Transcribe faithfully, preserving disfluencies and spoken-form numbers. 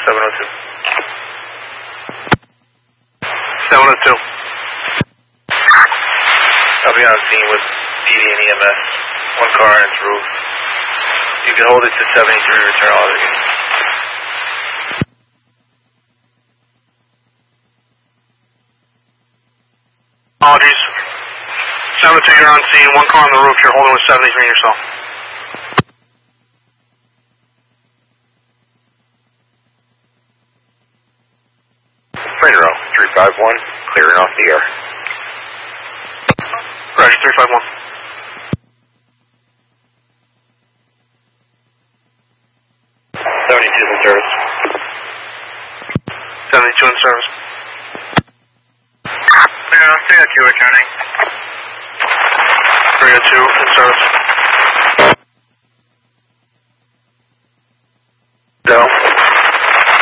seven oh two. seven oh two. I'll be on scene with P D and E M S. One car on its roof. You can hold it to seventy-three, return all of it. Apologies. seven oh two, you're on scene. One car on the roof. You're holding with seventy-three in yourself. Monroe, three five one, clearing off the air. Ready, three five one. seventy-two in service. seventy-two in service.